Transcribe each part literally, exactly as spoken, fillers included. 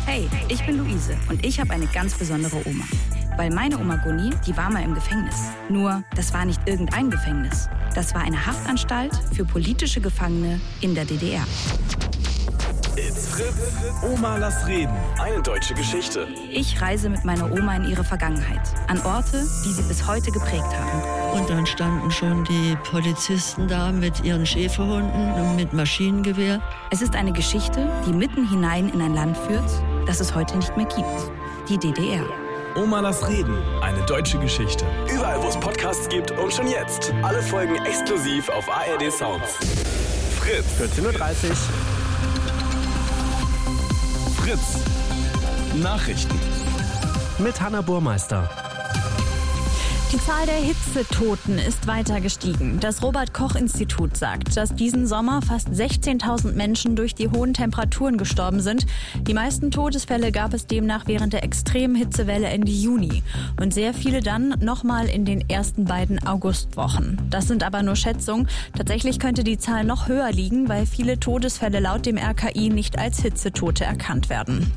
Hey, ich bin Luise und ich habe eine ganz besondere Oma. Weil meine Oma Gunni, die war mal im Gefängnis. Nur, das war nicht irgendein Gefängnis. Das war eine Haftanstalt für politische Gefangene in der D D R. It's Fritz. Oma, lass reden. Eine deutsche Geschichte. Ich reise mit meiner Oma in ihre Vergangenheit. An Orte, die sie bis heute geprägt haben. Und dann standen schon die Polizisten da mit ihren Schäferhunden und mit Maschinengewehr. Es ist eine Geschichte, die mitten hinein in ein Land führt, das es heute nicht mehr gibt. Die D D R. Oma, lass reden. Eine deutsche Geschichte. Überall, wo es Podcasts gibt und schon jetzt. Alle Folgen exklusiv auf A R D Sounds. Fritz. vierzehn Uhr dreißig. Fritz. Nachrichten. Mit Hanna Burmeister. Die Zahl der Hitzetoten ist weiter gestiegen. Das Robert-Koch-Institut sagt, dass diesen Sommer fast sechzehntausend Menschen durch die hohen Temperaturen gestorben sind. Die meisten Todesfälle gab es demnach während der extremen Hitzewelle Ende Juni. Und sehr viele dann nochmal in den ersten beiden Augustwochen. Das sind aber nur Schätzungen. Tatsächlich könnte die Zahl noch höher liegen, weil viele Todesfälle laut dem R K I nicht als Hitzetote erkannt werden.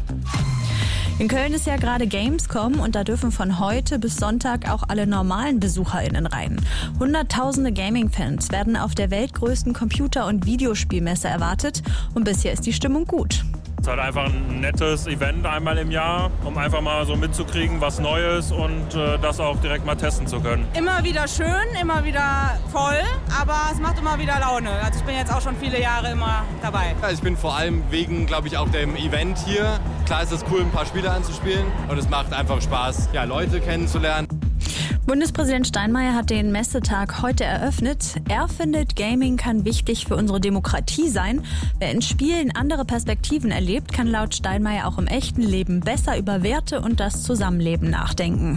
In Köln ist ja gerade Gamescom und da dürfen von heute bis Sonntag auch alle normalen BesucherInnen rein. Hunderttausende Gaming-Fans werden auf der weltgrößten Computer- und Videospielmesse erwartet und bisher ist die Stimmung gut. Es ist halt einfach ein nettes Event einmal im Jahr, um einfach mal so mitzukriegen, was Neues und äh, das auch direkt mal testen zu können. Immer wieder schön, immer wieder voll, aber es macht immer wieder Laune. Also ich bin jetzt auch schon viele Jahre immer dabei. Ja, ich bin vor allem wegen, glaube ich, auch dem Event hier. Klar ist es cool, ein paar Spiele anzuspielen und es macht einfach Spaß, ja, Leute kennenzulernen. Bundespräsident Steinmeier hat den Messetag heute eröffnet. Er findet, Gaming kann wichtig für unsere Demokratie sein. Wer in Spielen andere Perspektiven erlebt, kann laut Steinmeier auch im echten Leben besser über Werte und das Zusammenleben nachdenken.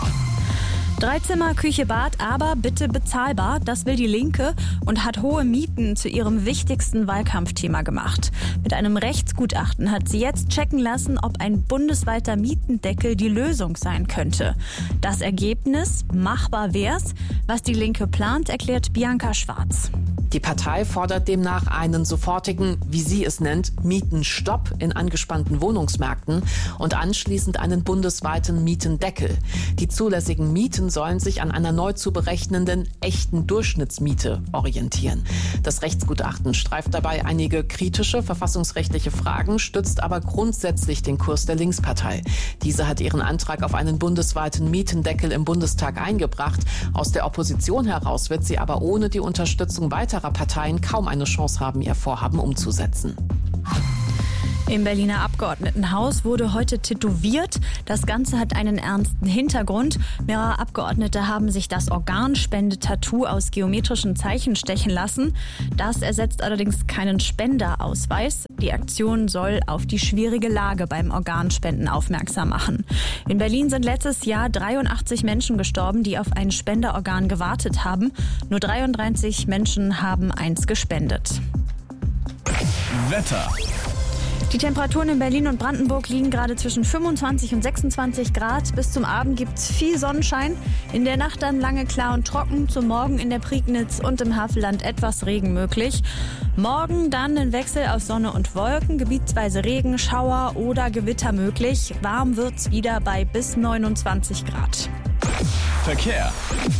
Dreizimmer, Küche, Bad, aber bitte bezahlbar. Das will die Linke und hat hohe Mieten zu ihrem wichtigsten Wahlkampfthema gemacht. Mit einem Rechtsgutachten hat sie jetzt checken lassen, ob ein bundesweiter Mietendeckel die Lösung sein könnte. Das Ergebnis? Machbar wär's. Was die Linke plant, erklärt Bianca Schwarz. Die Partei fordert demnach einen sofortigen, wie sie es nennt, Mietenstopp in angespannten Wohnungsmärkten und anschließend einen bundesweiten Mietendeckel. Die zulässigen Mieten sollen sich an einer neu zu berechnenden echten Durchschnittsmiete orientieren. Das Rechtsgutachten streift dabei einige kritische verfassungsrechtliche Fragen, stützt aber grundsätzlich den Kurs der Linkspartei. Diese hat ihren Antrag auf einen bundesweiten Mietendeckel im Bundestag eingebracht. Aus der Opposition heraus wird sie aber ohne die Unterstützung weiterer Parteien kaum eine Chance haben, ihr Vorhaben umzusetzen. Im Berliner Abgeordnetenhaus wurde heute tätowiert. Das Ganze hat einen ernsten Hintergrund. Mehrere Abgeordnete haben sich das Organspende-Tattoo aus geometrischen Zeichen stechen lassen. Das ersetzt allerdings keinen Spenderausweis. Die Aktion soll auf die schwierige Lage beim Organspenden aufmerksam machen. In Berlin sind letztes Jahr dreiundachtzig Menschen gestorben, die auf ein Spenderorgan gewartet haben. Nur dreiunddreißig Menschen haben eins gespendet. Wetter. Die Temperaturen in Berlin und Brandenburg liegen gerade zwischen fünfundzwanzig und sechsundzwanzig Grad. Bis zum Abend gibt es viel Sonnenschein. In der Nacht dann lange klar und trocken. Zum Morgen in der Prignitz und im Havelland etwas Regen möglich. Morgen dann ein Wechsel aus Sonne und Wolken. Gebietsweise Regen, Schauer oder Gewitter möglich. Warm wird's wieder bei bis neunundzwanzig Grad. Verkehr.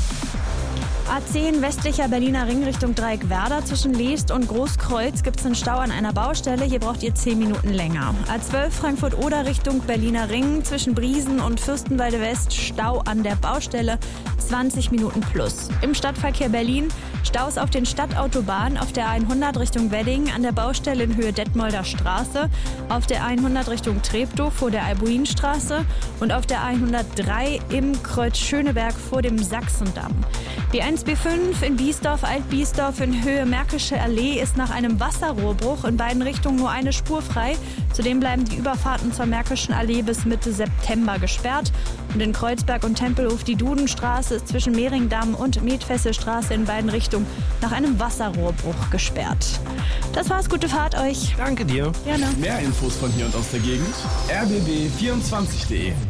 A zehn westlicher Berliner Ring Richtung Dreieckwerder. Zwischen Leest und Großkreuz gibt es einen Stau an einer Baustelle. Hier braucht ihr zehn Minuten länger. A zwölf Frankfurt-Oder Richtung Berliner Ring. Zwischen Briesen und Fürstenwalde West Stau an der Baustelle. zwanzig Minuten plus. Im Stadtverkehr Berlin Staus auf den Stadtautobahnen. Auf der hundert Richtung Wedding an der Baustelle in Höhe Detmolder Straße. Auf der hundert Richtung Treptow vor der Albuinstraße. Und auf der hundertdrei im Kreuz Schöneberg vor dem Sachsendamm. Die eins B fünf in Biesdorf, Alt-Biesdorf in Höhe Märkische Allee ist nach einem Wasserrohrbruch in beiden Richtungen nur eine Spur frei. Zudem bleiben die Überfahrten zur Märkischen Allee bis Mitte September gesperrt. Und in Kreuzberg und Tempelhof die Dudenstraße ist zwischen Mehringdamm und Metfesselstraße in beiden Richtungen nach einem Wasserrohrbruch gesperrt. Das war's, gute Fahrt euch. Danke dir. Gerne. Mehr Infos von hier und aus der Gegend. r b b vierundzwanzig punkt de.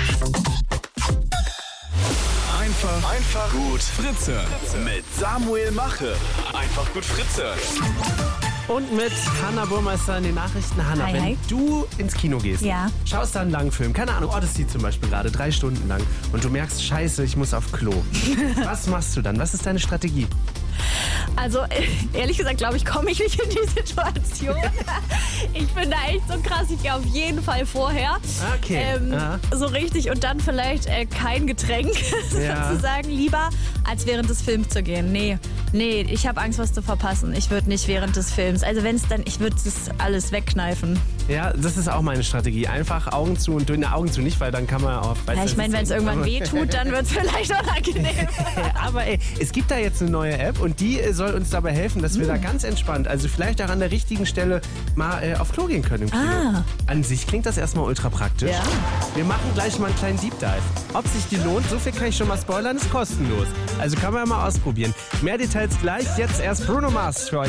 Einfach, einfach gut Fritze. Mit Samuel Mache. Einfach gut Fritze. Und mit Hanna Burmeister in den Nachrichten. Hanna, Hi, wenn hi. du ins Kino gehst, Ja. schaust da einen langen Film, keine Ahnung, Odyssey zum Beispiel gerade, drei Stunden lang, und du merkst, scheiße, ich muss auf Klo. Was machst du dann? Was ist deine Strategie? Also ehrlich gesagt, glaube ich, komme ich nicht in die Situation. Ich bin da echt so krass, ich gehe auf jeden Fall vorher. Okay. Ähm, Aha. so richtig und dann vielleicht äh, kein Getränk Ja. sozusagen, lieber als während des Films zu gehen. Nee, nee, ich habe Angst, was zu verpassen. Ich würde nicht während des Films. Also wenn es dann, ich würde das alles wegkneifen. Ja, das ist auch meine Strategie. Einfach Augen zu und ne, Augen zu nicht, weil dann kann man auch... Ja, ich meine, wenn es irgendwann weh tut, dann wird es vielleicht unangenehm. Aber ey, es gibt da jetzt eine neue App und die äh, soll uns dabei helfen, dass wir da ganz entspannt, also vielleicht auch an der richtigen Stelle mal äh, auf Klo gehen können im Kino. Ah. An sich klingt das erstmal ultra praktisch. Ja. Wir machen gleich mal einen kleinen Deep Dive. Ob sich die lohnt, so viel kann ich schon mal spoilern, ist kostenlos. Also kann man ja mal ausprobieren. Mehr Details gleich, jetzt erst Bruno Mars für euch.